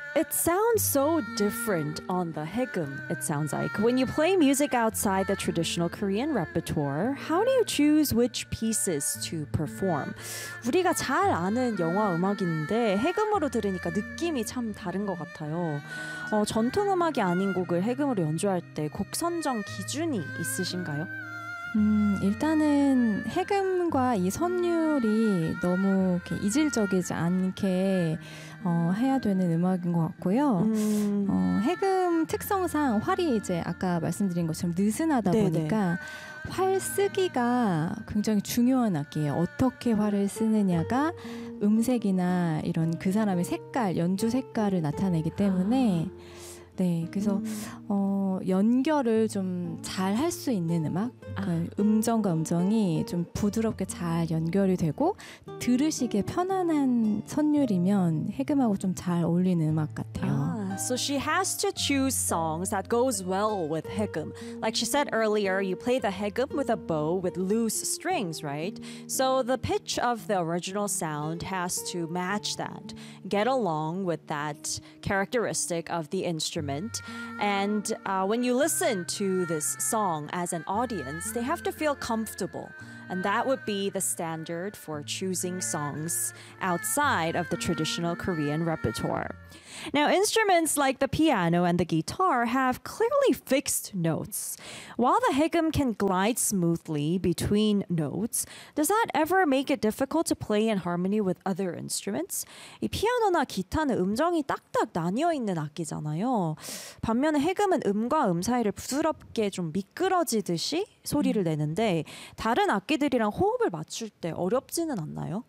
It sounds so different on the haegeum, it sounds like. When you play music outside the traditional Korean repertoire, how do you choose which pieces to perform? 우리가 잘 아는 영화 음악인데 해금으로 들으니까 느낌이 참 다른 것 같아요. 전통 음악이 아닌 곡을 해금으로 연주할 때 곡 선정 기준이 있으신가요? 일단은 해금과 이 선율이 너무 이렇게 이질적이지 않게 해야 되는 음악인 것 같고요. 해금 특성상 활이 이제 아까 말씀드린 것처럼 느슨하다 네네. 보니까 활 쓰기가 굉장히 중요한 악기예요. 어떻게 활을 쓰느냐가 음색이나 이런 그 사람의 색깔, 연주 색깔을 나타내기 때문에 네, 그래서 연결을 좀 잘 할 수 있는 음악, 음정과 음정이 좀 부드럽게 잘 연결이 되고 들으시기에 편안한 선율이면 해금하고 좀 잘 어울리는 음악 같아요. So she has to choose songs that goes well with haegeum. Like she said earlier, you play the haegeum with a bow with loose strings, right? So the pitch of the original sound has to match that, get along with that characteristic of the instrument. And when you listen to this song as an audience, they have to feel comfortable. And that would be the standard for choosing songs outside of the traditional Korean repertoire. Now, instruments like the piano and the guitar have clearly fixed notes. While the haegeum can glide smoothly between notes, does that ever make it difficult to play in harmony with other instruments? 이 피아노나 기타는 음정이 딱딱 나뉘어 있는 악기잖아요. 반면에 해금은 음과 음 사이를 부드럽게 좀 미끄러지듯이 소리를 내는데 다른 악기들이랑 호흡을 맞출 때 어렵지는 않나요?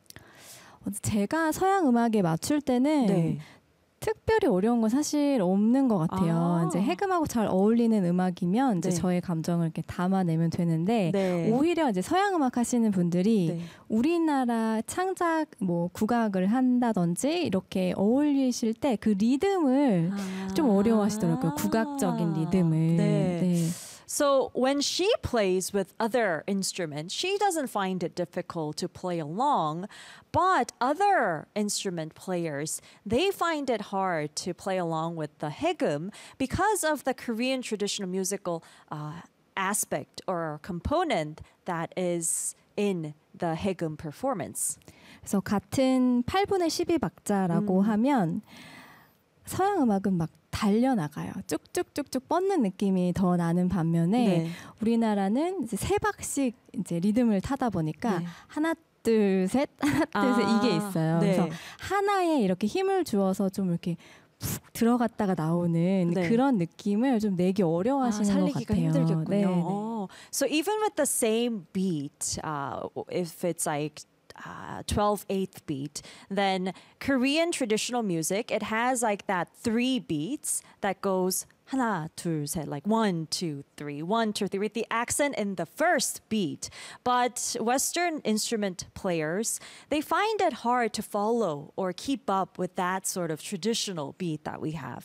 제가 서양 음악에 맞출 때는 네. 특별히 어려운 건 사실 없는 것 같아요. 이제 해금하고 잘 어울리는 음악이면 이제 네. 저의 감정을 이렇게 담아내면 되는데 네. 오히려 이제 서양 음악 하시는 분들이 네. 우리나라 창작 뭐 국악을 한다든지 이렇게 어울리실 때 그 리듬을 좀 어려워하시더라고요. 국악적인 리듬을. 네. 네. So when she plays with other instruments, she doesn't find it difficult to play along, but other instrument players, they find it hard to play along with the haegeum because of the Korean traditional musical aspect or component that is in the haegeum performance. 그래서 같은 8분의 12박자라고 하면 서양 음악은 막 달려나가요. 쭉쭉쭉쭉 뻗는 느낌이 더 나는 반면에 네. 우리나라는 이제 세 박씩 이제 리듬을 타다 보니까 네. 하나 둘 셋 하나 둘 셋 이게 있어요. 네. 그래서 하나에 이렇게 힘을 주어서 좀 이렇게 푹 들어갔다가 나오는 네. 그런 느낌을 좀 내기 어려워하시는 것 살리기가 같아요. 힘들겠군요. 네, 네. So even with the same beat, if it's like 12/8 beat, then Korean traditional music, it has like that 3 beats that goes 하나, 둘, 셋, like 1, 2, 3, 1, 2, 3, with the accent in the first beat. But Western instrument players, they find it hard to follow or keep up with that sort of traditional beat that we have.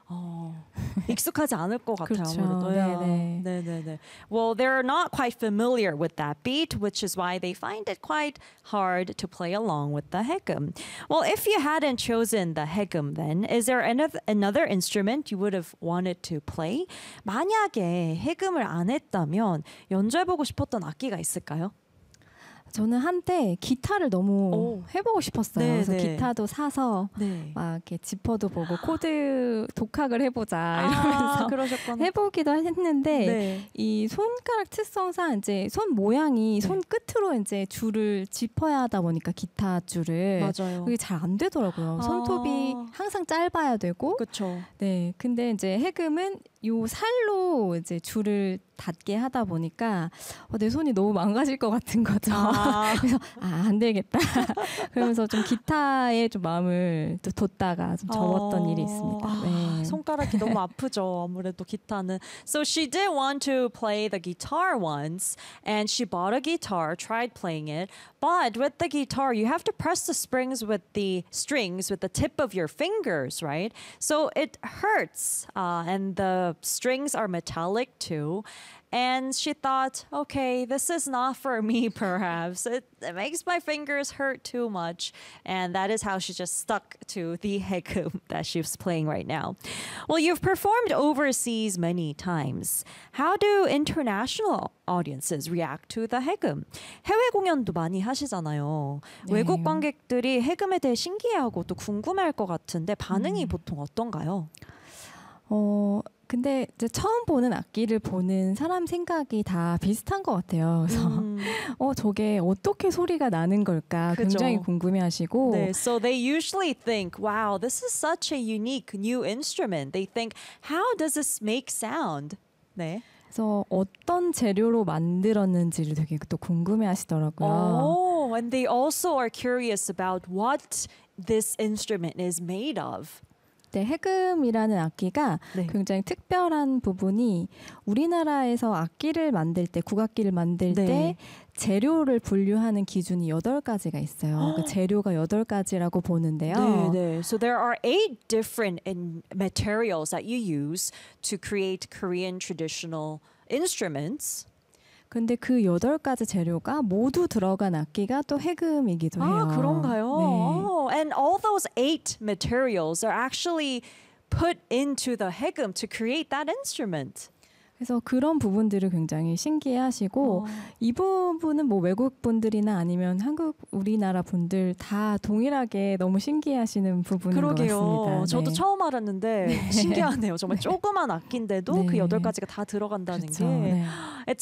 익숙하지 않을 것 같아요. 그렇죠. 아무래도요. 네네. 네네네. Well, they're not quite familiar with that beat, which is why they find it quite hard to play along with the haegeum. Well, if you hadn't chosen the haegeum, then is there another instrument you would have wanted to play? 만약에 해금을 안 했다면 연주해보고 싶었던 악기가 있을까요? 저는 한때 기타를 너무 해보고 싶었어요. 네, 그래서 네. 기타도 사서 네. 막 이렇게 지퍼도 보고 코드 독학을 해보자 이러면서 그러셨구나. 해보기도 했는데 네. 이 손가락 특성상 이제 손 모양이 손 끝으로 이제 줄을 짚어야 하다 보니까 기타 줄을 맞아요. 그게 잘 안 되더라고요. 손톱이 항상 짧아야 되고 그렇죠. 네, 근데 이제 해금은 요 살로 이제 줄을 닿게 하다 보니까 내 손이 너무 망가질 것 같은 거죠. 그래서 안 되겠다. 그러면서 좀 기타에 좀 마음을 또 뒀다가 좀 접었던 일이 있습니다. 네. 손가락이 너무 아프죠. 아무래도 기타는. So she did want to play the guitar once, and she bought a guitar, tried playing it. But with the guitar, you have to press the strings with the tip of your fingers, right? So it hurts, and the the strings are metallic too. And she thought, okay, this is not for me, perhaps. It makes my fingers hurt too much. And that is how she just stuck to the haegum that she's playing right now. Well, you've performed overseas many times. How do international audiences react to the haegum? 해외 공연도 많이 하시잖아요. 네. 외국 관객들이 해금에 대해 신기해하고 또 궁금해할 것 같은데 반응이 보통 어떤가요? 근데 이제 처음 보는 악기를 보는 사람 생각이 다 비슷한 것 같아요. 그래서 저게 어떻게 소리가 나는 걸까 그죠. 굉장히 궁금해하시고 네, so they usually think, wow, this is such a unique new instrument. They think, how does this make sound? 네. 그래서 어떤 재료로 만들었는지를 되게 또 궁금해하시더라고요. Oh, and they also are curious about what this instrument is made of. 네, 해금이라는 악기가 네. 굉장히 특별한 부분이 우리나라에서 악기를 만들 때, 국악기를 만들 네. 때 재료를 분류하는 기준이 8가지가 있어요. 그 재료가 8가지라고 보는데요. 네, 네. So there are 8 different materials that you use to create Korean traditional instruments. 근데 그 8가지 재료가 모두 들어간 악기가 또 해금이기도 해요. 아, 그런가요? 네. Oh, and all those 8 materials are actually put into the haegum to create that instrument. 그래서 그런 부분들을 굉장히 신기해하시고 이 부분은 뭐 외국 분들이나 아니면 우리나라 분들 다 동일하게 너무 신기해하시는 부분인 그러게요. 것 같습니다. 저도 네. 처음 알았는데 신기하네요. 정말 조그만 악기인데도 네. 그 8가지가 다 들어간다는 그렇죠. 게. 네. It's